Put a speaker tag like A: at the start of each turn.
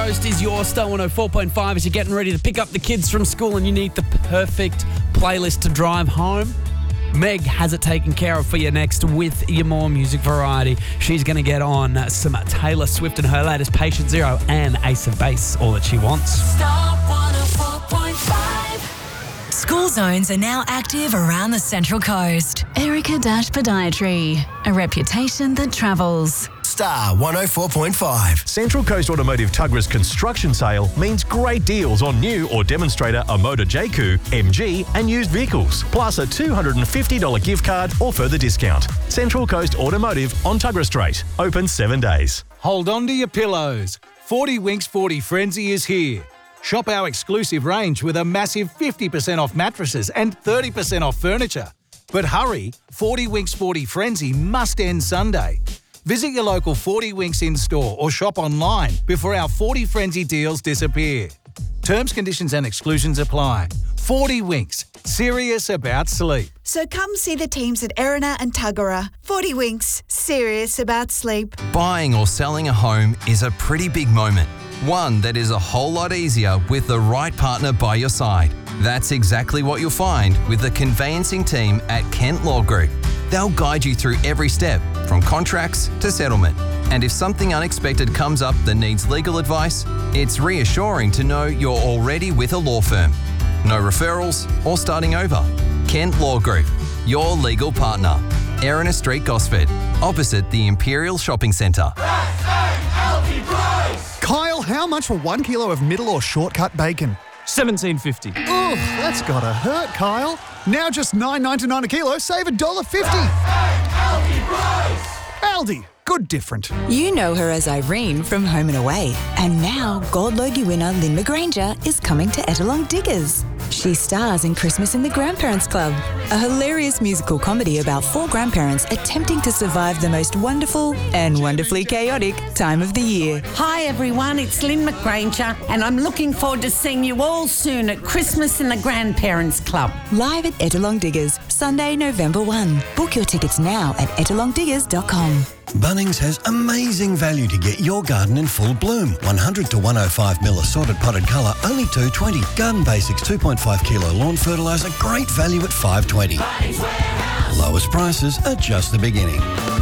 A: Coast is your Star 104.5 as you're getting ready to pick up the kids from school and you need the perfect playlist to drive home. Meg has it taken care of for you next with your more music variety. She's going to get on some Taylor Swift and her latest Patient Zero and Ace of Base, All That She Wants.
B: Star 104.5. School zones are now active around the Central Coast.
C: Erica-Podiatry, a reputation that travels.
D: Star 104.5.
E: Central Coast Automotive Tuggerah's construction sale means great deals on new or demonstrator Omoda JQ, MG and used vehicles, plus a $250 gift card or further discount. Central Coast Automotive on Tuggerah Street. Open 7 days.
F: Hold on to your pillows. 40 Winks 40 Frenzy is here. Shop our exclusive range with a massive 50% off mattresses and 30% off furniture. But hurry, 40 Winks 40 Frenzy must end Sunday. Visit your local 40 Winks in-store or shop online before our 40 Frenzy deals disappear. Terms, conditions and exclusions apply. 40 Winks, serious about sleep.
G: So come see the teams at Erina and Tuggerah. 40 Winks, serious about sleep.
H: Buying or selling a home is a pretty big moment. One that is a whole lot easier with the right partner by your side. That's exactly what you'll find with the conveyancing team at Kent Law Group. They'll guide you through every step, from contracts to settlement. And if something unexpected comes up that needs legal advice, it's reassuring to know you're already with a law firm. No referrals or starting over. Kent Law Group, your legal partner. Erina Street, Gosford, opposite the Imperial Shopping Centre.
I: Kyle, how much for 1 kilo of middle or shortcut bacon?
J: $17.50.
I: Ugh, that's gotta hurt, Kyle. Now just $9.99 a kilo, save $1.50. Aldi, good different.
K: You know her as Irene from Home and Away. And now Gold Logie winner Lynn McGranger is coming to Ettalong Diggers. She stars in Christmas in the Grandparents Club, a hilarious musical comedy about 4 grandparents attempting to survive the most wonderful and wonderfully chaotic time of the year.
L: Hi everyone, it's Lynn McGranger and I'm looking forward to seeing you all soon at Christmas in the Grandparents Club.
K: Live at Ettalong Diggers, Sunday, November 1. Book your tickets now at ettalongdiggers.com.
D: Bunnings has amazing value to get your garden in full bloom. 100 to 105 mil assorted potted colour, only $2.20. Garden Basics 2.5 kilo lawn fertiliser, great value at $5.20. Lowest prices are just the beginning.